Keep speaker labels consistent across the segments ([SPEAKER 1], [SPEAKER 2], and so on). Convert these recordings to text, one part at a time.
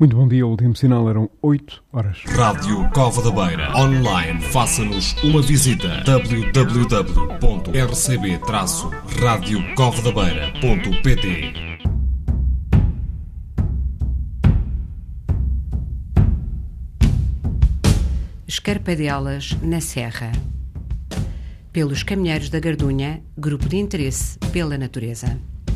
[SPEAKER 1] Muito bom dia, o último sinal eram 8 horas.
[SPEAKER 2] Rádio Cova da Beira. Online, faça-nos uma visita. www.rcb-radiocovadabeira.pt.
[SPEAKER 3] Escarpadeilas na Serra. Pelos Caminheiros da Gardunha, Grupo de Interesse pela Natureza.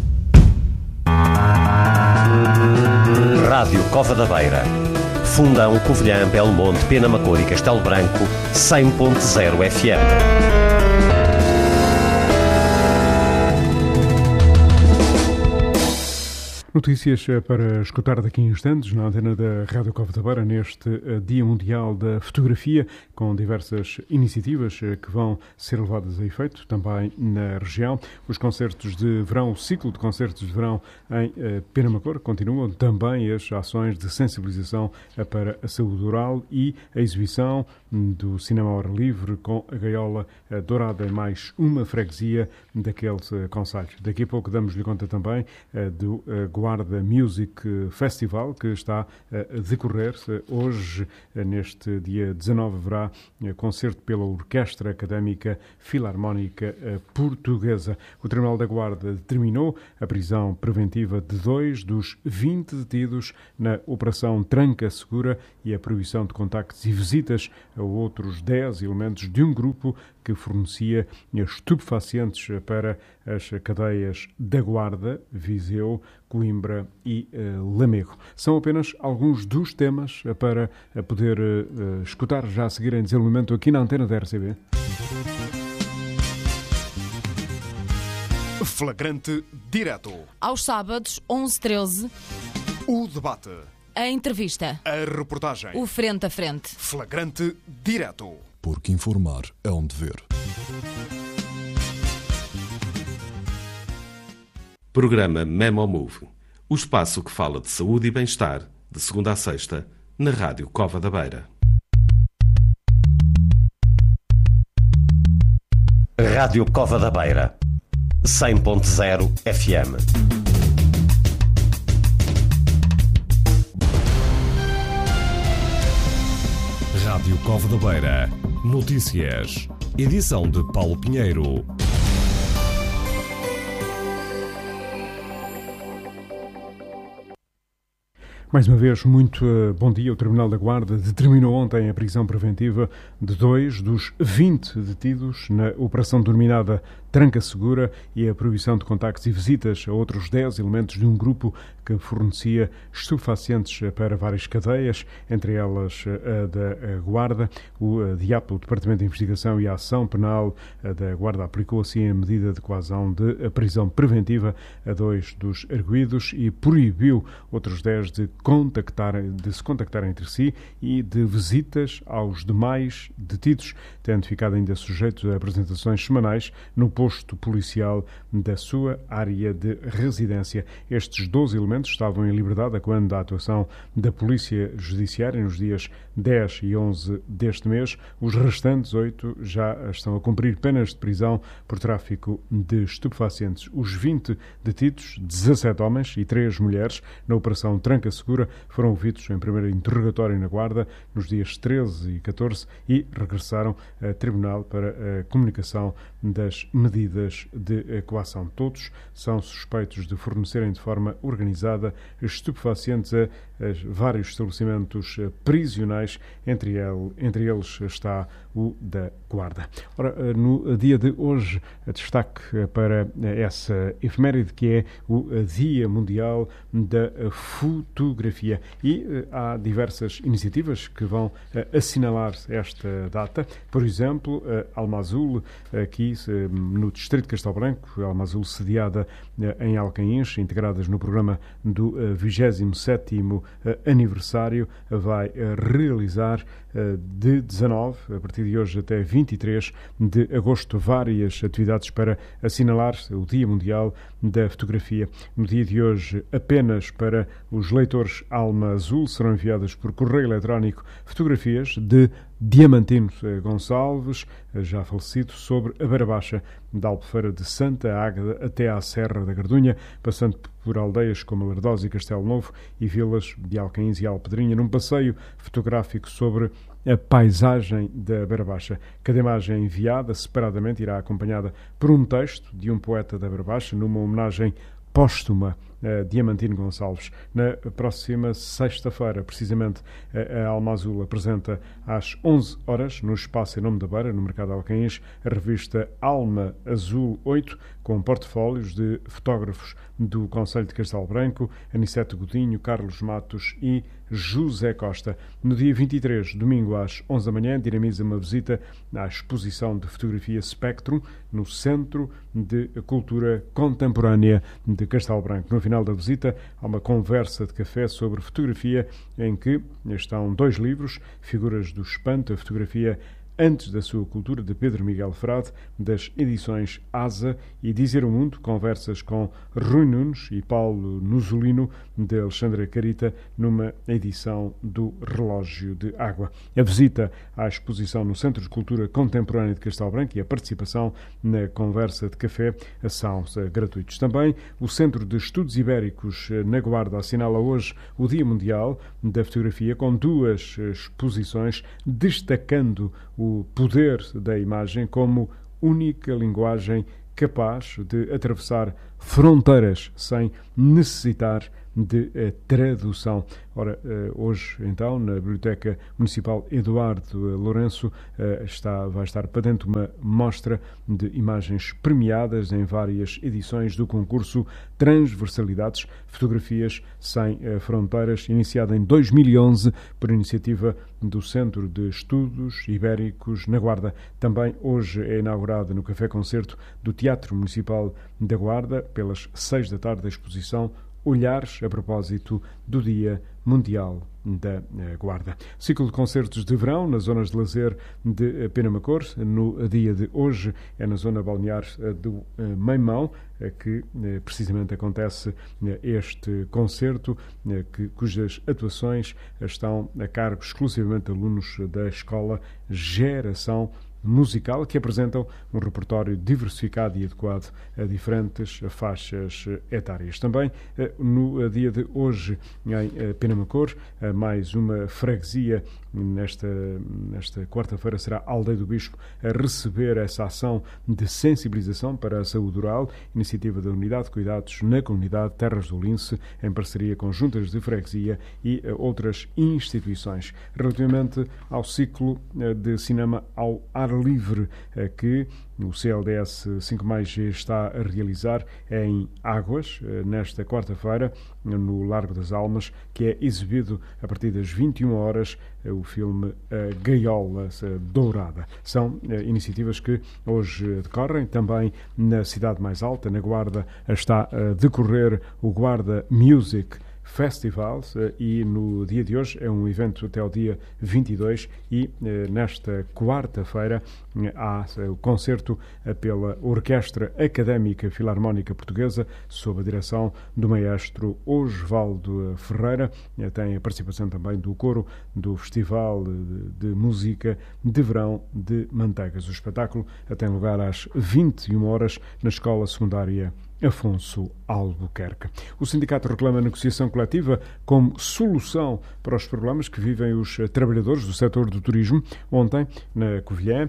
[SPEAKER 4] Rádio Cova da Beira. Fundão Covilhã, Belo Monte, Pena Macor e Castelo Branco, 100.0 FM.
[SPEAKER 1] Notícias para escutar daqui a instantes na antena da Rádio Cova da Beira neste Dia Mundial da Fotografia, com diversas iniciativas que vão ser levadas a efeito também na região. Os concertos de verão, o ciclo de concertos de verão em Pena Macor continuam, também as ações de sensibilização para a saúde oral e a exibição do cinema ao ar livre com a Gaiola Dourada, mais uma freguesia daqueles concelhos. Daqui a pouco damos-lhe conta também do Guarda Music Festival, que está a decorrer. Hoje, neste dia 19, haverá concerto pela Orquestra Académica Filarmónica Portuguesa. O Tribunal da Guarda determinou a prisão preventiva de 2 dos 20 detidos na Operação Tranca Segura e a proibição de contactos e visitas a outros 10 elementos de um grupo que fornecia estupefacientes para as cadeias da Guarda, Viseu, Coimbra e Lamego. São apenas alguns dos temas para poder escutar já a seguir em desenvolvimento aqui na antena da RCB.
[SPEAKER 5] Flagrante direto.
[SPEAKER 6] Aos sábados, 11-13.
[SPEAKER 5] O debate.
[SPEAKER 6] A entrevista.
[SPEAKER 5] A reportagem.
[SPEAKER 6] O frente a frente.
[SPEAKER 5] Flagrante direto.
[SPEAKER 7] Porque informar é um dever.
[SPEAKER 2] Programa Memo Move. O espaço que fala de saúde e bem-estar, de segunda a sexta, na Rádio Cova da Beira.
[SPEAKER 4] Rádio Cova da Beira, 100.0 FM.
[SPEAKER 2] Rádio Cova da Beira. Notícias. Edição de Paulo Pinheiro.
[SPEAKER 1] Mais uma vez, muito bom dia. O Tribunal da Guarda determinou ontem a prisão preventiva de 2 dos 20 detidos na operação denominada Tranca Segura e a proibição de contactos e visitas a outros 10 elementos de um grupo que fornecia estupefacientes para várias cadeias, entre elas a da Guarda. O DIAP, o Departamento de Investigação e Ação Penal da Guarda, aplicou assim a medida de coação de prisão preventiva a 2 dos arguidos e proibiu outros 10 de se contactarem entre si e de visitas aos demais detidos, tendo ficado ainda sujeitos a apresentações semanais no posto policial da sua área de residência. Estes 12 elementos estavam em liberdade quando da atuação da Polícia Judiciária nos dias 10 e 11 deste mês. Os restantes 8 já estão a cumprir penas de prisão por tráfico de estupefacientes. Os 20 detidos, 17 homens e 3 mulheres, na Operação Tranca Segura, foram ouvidos em primeiro interrogatório na Guarda nos dias 13 e 14 e regressaram a tribunal para a comunicação das medidas de coação. Todos são suspeitos de fornecerem de forma organizada estupefacientes a vários estabelecimentos prisionais, entre eles está o da Guarda. Ora, no dia de hoje, destaque para essa efeméride que é o Dia Mundial da Fotografia. E há diversas iniciativas que vão assinalar esta data. Por exemplo, Alma Azul, aqui no Distrito de Castelo Branco, Alma Azul sediada em Alcaíns, integradas no programa do 27º aniversário, vai realizar de 19, a partir de hoje até 23 de agosto, várias atividades para assinalar o Dia Mundial da Fotografia. No dia de hoje, apenas para os leitores Cores Alma Azul serão enviadas por correio eletrónico fotografias de Diamantino Gonçalves, já falecido, sobre a Beira Baixa, da Albufeira de Santa Águeda até à Serra da Gardunha, passando por aldeias como Lardosa e Castelo Novo e vilas de Alcaíns e Alpedrinha, num passeio fotográfico sobre a paisagem da Beira Baixa. Cada imagem enviada separadamente irá acompanhada por um texto de um poeta da Beira Baixa, numa homenagem póstuma a Diamantino Gonçalves. Na próxima sexta-feira, precisamente, a Alma Azul apresenta às 11 horas, no Espaço Em Nome da Beira, no Mercado Alcaíns, a revista Alma Azul 8, com portfólios de fotógrafos do Concelho de Castelo Branco, Aniceto Godinho, Carlos Matos e José Costa. No dia 23, domingo às 11 da manhã, dinamiza uma visita à exposição de fotografia Spectrum no Centro de Cultura Contemporânea de Castelo Branco. No final da visita, há uma conversa de café sobre fotografia em que estão 2 livros, Figuras do Espanto, a fotografia antes da sua cultura, de Pedro Miguel Frade, das edições Asa, e Dizer o Mundo, conversas com Rui Nunes e Paulo Nuzolino, de Alexandra Carita, numa edição do Relógio de Água. A visita à exposição no Centro de Cultura Contemporânea de Castelo Branco e a participação na conversa de café são gratuitos. Também o Centro de Estudos Ibéricos na Guarda assinala hoje o Dia Mundial da Fotografia, com 2 exposições destacando o poder da imagem como única linguagem capaz de atravessar fronteiras sem necessitar de tradução. Ora, hoje, então, na Biblioteca Municipal Eduardo Lourenço, vai estar patente uma mostra de imagens premiadas em várias edições do concurso Transversalidades, Fotografias Sem Fronteiras, iniciado em 2011 por iniciativa do Centro de Estudos Ibéricos na Guarda. Também hoje é inaugurada no Café Concerto do Teatro Municipal da Guarda, pelas 6 da tarde, a exposição Olhares, a propósito do Dia Mundial da Guarda. Ciclo de concertos de verão nas zonas de lazer de Penamacor. No dia de hoje é na zona balnear do Meimão que precisamente acontece este concerto, cujas atuações estão a cargo exclusivamente de alunos da Escola Geração Musical, que apresentam um repertório diversificado e adequado a diferentes faixas etárias. Também no dia de hoje, em Penamacor, mais uma freguesia. Nesta quarta-feira será a Aldeia do Bispo a receber essa ação de sensibilização para a saúde oral, iniciativa da Unidade de Cuidados na Comunidade Terras do Lince, em parceria com juntas de freguesia e outras instituições. Relativamente ao ciclo de cinema ao ar livre que o CLDS 5+G está a realizar em Águas, nesta quarta-feira, no Largo das Almas, que é exibido a partir das 21 horas o filme Gaiola Dourada. São iniciativas que hoje decorrem. Também na Cidade Mais Alta, na Guarda, está a decorrer o Guarda Music Festival, e no dia de hoje é um evento até o dia 22 e nesta quarta-feira há o concerto pela Orquestra Académica Filarmónica Portuguesa, sob a direção do maestro Osvaldo Ferreira. Tem a participação também do coro do Festival de Música de Verão de Manteigas. O espetáculo tem lugar às 21 horas na Escola Secundária Afonso Albuquerque. O sindicato reclama a negociação coletiva como solução para os problemas que vivem os trabalhadores do setor do turismo. Ontem, na Covilhã,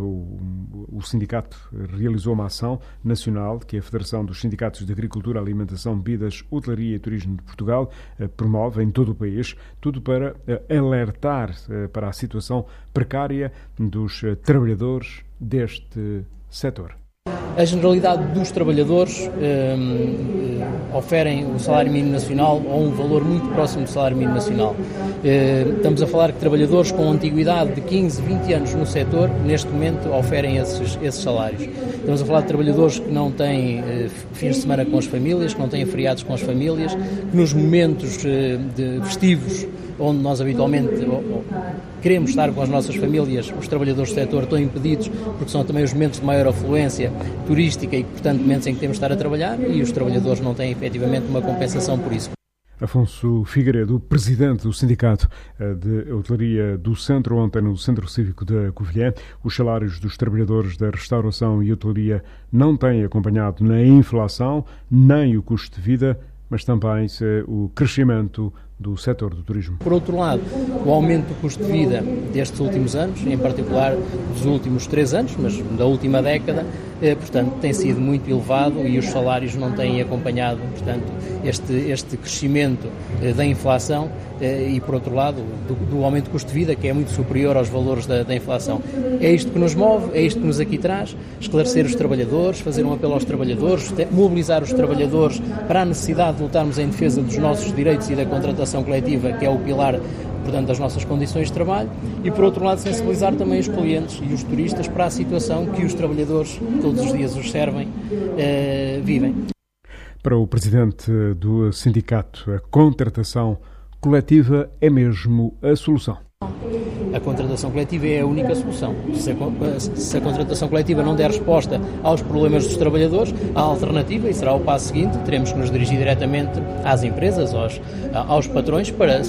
[SPEAKER 1] o sindicato realizou uma ação nacional que a Federação dos Sindicatos de Agricultura, Alimentação, Bebidas, Hotelaria e Turismo de Portugal promove em todo o país, tudo para alertar para a situação precária dos trabalhadores deste setor.
[SPEAKER 8] A generalidade dos trabalhadores oferem o salário mínimo nacional ou um valor muito próximo do salário mínimo nacional. Estamos a falar que trabalhadores com antiguidade de 15, 20 anos no setor, neste momento, oferem esses salários. Estamos a falar de trabalhadores que não têm fins de semana com as famílias, que não têm feriados com as famílias, que nos momentos de festivos, onde nós habitualmente queremos estar com as nossas famílias, os trabalhadores do setor estão impedidos, porque são também os momentos de maior afluência turística e, portanto, momentos em que temos de estar a trabalhar, e os trabalhadores não têm efetivamente uma compensação por isso.
[SPEAKER 1] Afonso Figueiredo, presidente do Sindicato de Hotelaria do Centro, ontem no Centro Cívico da Covilhã. Os salários dos trabalhadores da restauração e hotelaria não têm acompanhado nem a inflação, nem o custo de vida, mas também o crescimento do setor do turismo.
[SPEAKER 8] Por outro lado, o aumento do custo de vida destes últimos anos, em particular dos últimos 3 anos, mas da última década, portanto, tem sido muito elevado e os salários não têm acompanhado, portanto, este crescimento da inflação e, por outro lado, do aumento do custo de vida, que é muito superior aos valores da inflação. É isto que nos move, é isto que nos aqui traz, esclarecer os trabalhadores, fazer um apelo aos trabalhadores, mobilizar os trabalhadores para a necessidade de lutarmos em defesa dos nossos direitos e da contratação coletiva, que é o pilar, portanto, das nossas condições de trabalho, e, por outro lado, sensibilizar também os clientes e os turistas para a situação que os trabalhadores, todos os dias os servem, vivem.
[SPEAKER 1] Para o presidente do sindicato, a contratação coletiva é mesmo a solução.
[SPEAKER 8] A contratação coletiva é a única solução. Se a contratação coletiva não der resposta aos problemas dos trabalhadores, a alternativa, e será o passo seguinte, teremos que nos dirigir diretamente às empresas, aos patrões, para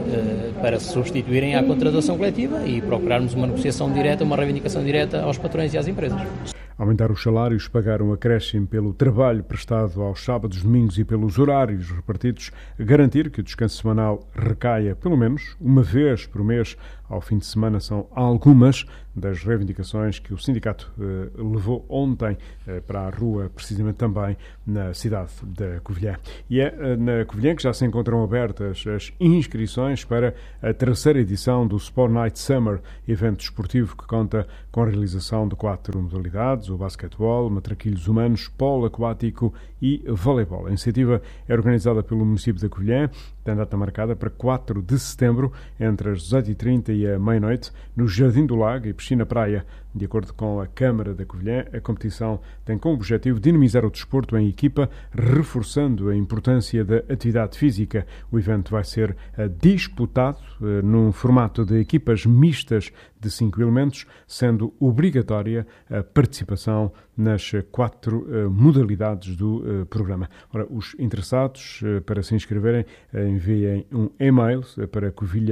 [SPEAKER 8] se substituírem à contratação coletiva e procurarmos uma negociação direta, uma reivindicação direta aos patrões e às empresas.
[SPEAKER 1] Aumentar os salários, pagar um acréscimo pelo trabalho prestado aos sábados, domingos e pelos horários repartidos, garantir que o descanso semanal recaia pelo menos uma vez por mês ao fim de semana são algumas das reivindicações que o sindicato levou ontem para a rua, precisamente também na cidade da Covilhã. E é na Covilhã que já se encontram abertas as inscrições para a 3ª edição do Sport Night Summer, evento desportivo que conta com a realização de 4 modalidades: o basquetebol, matraquilhos humanos, polo aquático e voleibol. A iniciativa é organizada pelo município da Covilhã, tem data marcada para 4 de setembro, entre as 18h30 e a meia-noite, no Jardim do Lago e Piscina-Praia. De acordo com a Câmara da Covilhã, a competição tem como objetivo dinamizar o desporto em equipa, reforçando a importância da atividade física. O evento vai ser disputado num formato de equipas mistas de 5 elementos, sendo obrigatória a participação nas 4 modalidades do programa. Ora, os interessados, para se inscreverem, enviem um e-mail para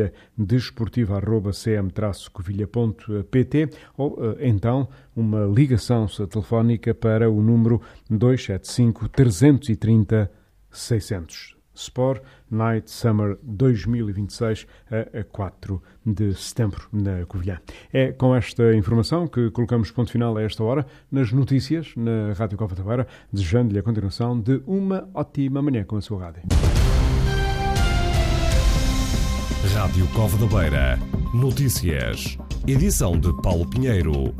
[SPEAKER 1] covilha-desportiva@cm-covilha.pt ou então uma ligação telefónica para o número 275 330 600. Sport Night Summer 2026 a 4 de setembro na Covilhã. É com esta informação que colocamos ponto final a esta hora nas notícias na Rádio Cova da Beira, desejando-lhe a continuação de uma ótima manhã com a sua rádio.
[SPEAKER 9] Rádio Cova da Beira. Notícias. Edição de Paulo Pinheiro.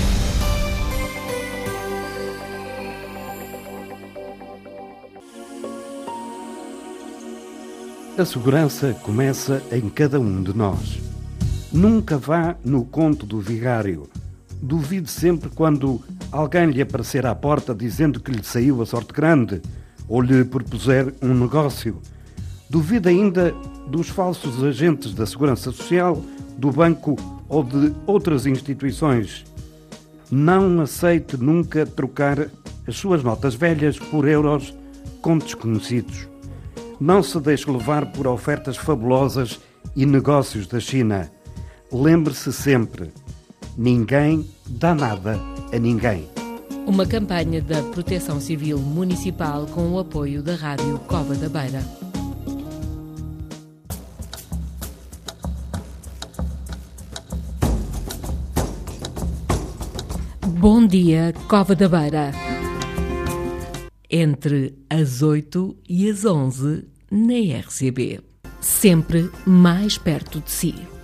[SPEAKER 10] A segurança começa em cada um de nós. Nunca vá no conto do vigário. Duvide sempre quando alguém lhe aparecer à porta dizendo que lhe saiu a sorte grande ou lhe propuser um negócio. Duvide ainda dos falsos agentes da Segurança Social, do banco ou de outras instituições. Não aceite nunca trocar as suas notas velhas por euros com desconhecidos. Não se deixe levar por ofertas fabulosas e negócios da China. Lembre-se sempre, ninguém dá nada a ninguém.
[SPEAKER 6] Uma campanha da Proteção Civil Municipal com o apoio da Rádio Cova da Beira. Bom dia, Cova da Beira. Entre as 8 e as 11 na RCB. Sempre mais perto de si.